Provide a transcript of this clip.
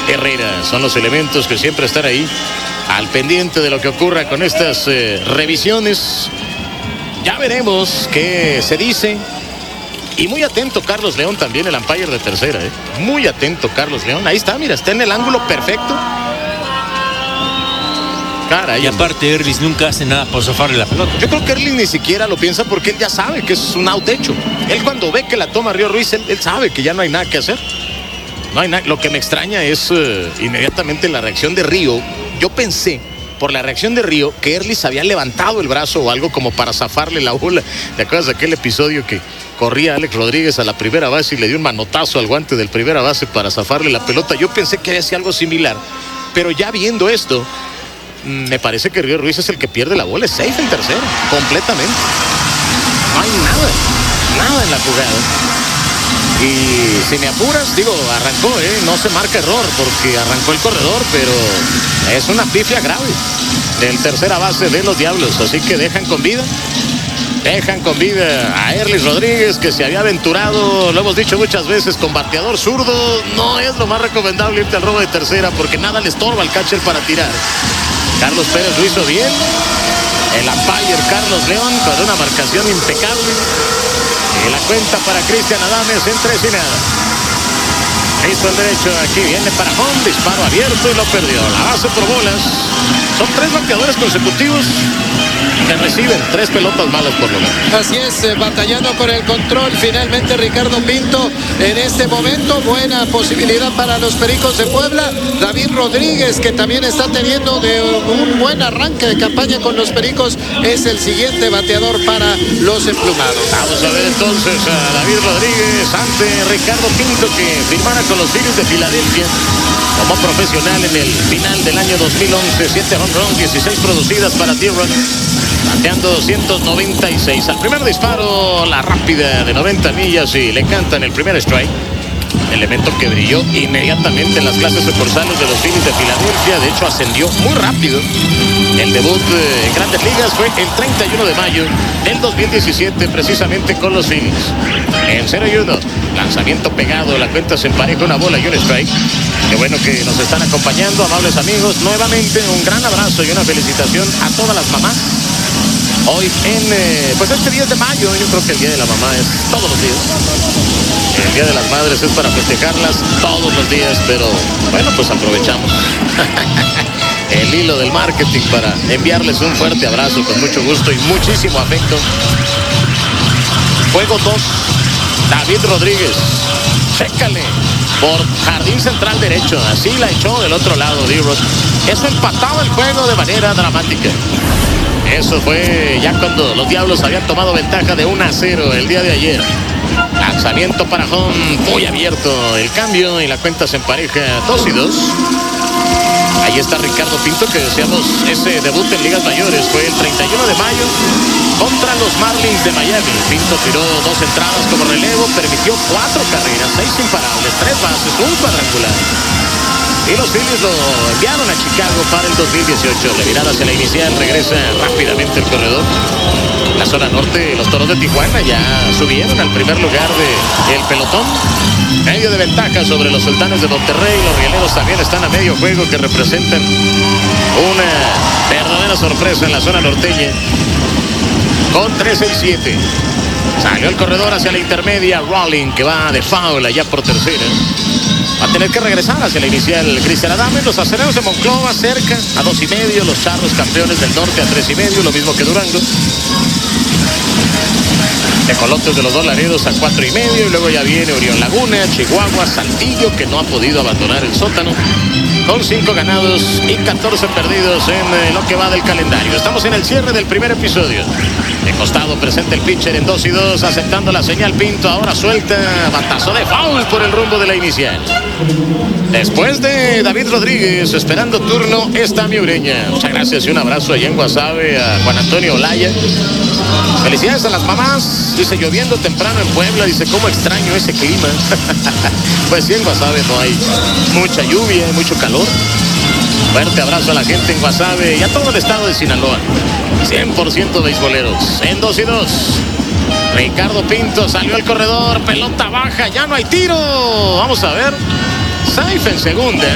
Herrera. Son los elementos que siempre están ahí al pendiente de lo que ocurra con estas revisiones. Ya veremos qué se dice. Y muy atento Carlos León también, el umpire de tercera. Muy atento Carlos León. Ahí está, mira, está en el ángulo perfecto. Caray, y aparte Erlis nunca hace nada por zafarle la pelota. Yo creo que Erlis ni siquiera lo piensa porque él ya sabe que es un out hecho. Él cuando ve que la toma Río Ruiz, él sabe que ya no hay nada que hacer. No hay nada. Lo que me extraña es inmediatamente la reacción de Río. Yo pensé, por la reacción de Río, que Erlis había levantado el brazo o algo como para zafarle la bola. ¿Te acuerdas de aquel episodio que corría Alex Rodríguez a la primera base y le dio un manotazo al guante del primera base para zafarle la pelota? Yo pensé que había algo similar, pero ya viendo esto, me parece que Río Ruiz es el que pierde la bola. Es safe en tercera, completamente. No hay nada en la jugada. Y si me apuras, digo, arrancó, no se marca error porque arrancó el corredor, pero es una pifia grave del tercera base de los Diablos. Así que dejan con vida a Erlis Rodríguez, que se había aventurado, lo hemos dicho muchas veces, con bateador zurdo. No es lo más recomendable irte al robo de tercera porque nada le estorba al catcher para tirar. Carlos Pérez lo hizo bien. El umpire Carlos León con una marcación impecable. Y la cuenta para Cristian Adames en 3-0. Hizo el derecho, aquí viene para home, disparo abierto y lo perdió. La base por bolas. Son 3 bateadores consecutivos que reciben 3 pelotas malas por lo menos. Así es, batallando con el control. Finalmente Ricardo Pinto en este momento. Buena posibilidad para los Pericos de Puebla. David Rodríguez, que también está teniendo de un buen arranque de campaña con los Pericos, es el siguiente bateador para los emplumados. Vamos a ver entonces a David Rodríguez ante Ricardo Pinto, que firmara con los Phillies de Filadelfia como profesional en el final del año 2011. 7 home runs, 16 producidas para D-Rock, bateando 296. Al primer disparo, la rápida de 90 millas y le cantan el primer strike. Elemento que brilló inmediatamente en las clases sucursales de los Phillies de Filadelfia. De hecho, ascendió muy rápido. El debut en Grandes Ligas fue el 31 de mayo del 2017, precisamente con los Phillies. En 0-1, lanzamiento pegado, la cuenta se empareja, una bola y un strike. Qué bueno que nos están acompañando, amables amigos. Nuevamente, un gran abrazo y una felicitación a todas las mamás. Hoy pues este 10 de mayo, yo creo que el Día de la Mamá es todos los días. El Día de las Madres es para festejarlas todos los días, pero bueno, pues aprovechamos el hilo del marketing para enviarles un fuerte abrazo con mucho gusto y muchísimo afecto. Juego 2, David Rodríguez, chécale, por jardín central derecho, así la echó del otro lado D-Rock. Eso empataba el juego de manera dramática. Eso fue ya cuando los Diablos habían tomado ventaja de 1-0 el día de ayer. Lanzamiento para home, muy abierto el cambio y la cuenta se empareja 2-2. Ahí está Ricardo Pinto, que decíamos ese debut en ligas mayores fue el 31 de mayo contra los Marlins de Miami. Pinto tiró 2 entradas como relevo, permitió 4 carreras, 6 imparables, 3 bases, un cuadrangular. Y los Phillies lo enviaron a Chicago para el 2018. La mirada hacia la inicial, regresa rápidamente el corredor. La zona norte, los Toros de Tijuana ya subieron al primer lugar del pelotón. Medio de ventaja sobre los Sultanes de Monterrey. Los Rieleros también están a medio juego, que representan una verdadera sorpresa en la zona norteña. Con 3-6-7. Salió el corredor hacia la intermedia. Rolling, que va de foul allá por tercera. Va a tener que regresar hacia la inicial Cristian Adames. Los Acereros de Monclova cerca a 2.5. Los Charros, campeones del norte, a 3.5. Lo mismo que Durango. Tecolotes de los Dos Laredos a 4.5. Y luego ya viene Orión Laguna, Chihuahua, Saltillo, que no ha podido abandonar el sótano, con 5 ganados y 14 perdidos en lo que va del calendario. Estamos en el cierre del primer episodio. De costado presenta el pitcher en 2-2, aceptando la señal Pinto. Ahora suelta, batazo de foul por el rumbo de la inicial. Después de David Rodríguez, esperando turno, está mi Ureña. Muchas gracias y un abrazo allá en Guasave a Juan Antonio Olaya. Felicidades a las mamás. Dice, lloviendo temprano en Puebla. Dice, cómo extraño ese clima. Pues sí, en Guasave no hay mucha lluvia, mucho calor. Fuerte abrazo a la gente en Guasave y a todo el estado de Sinaloa. 100% beisboleros. En 2-2. Ricardo Pinto salió al corredor. Pelota baja, ya no hay tiro. Vamos a ver. Safe en segunda.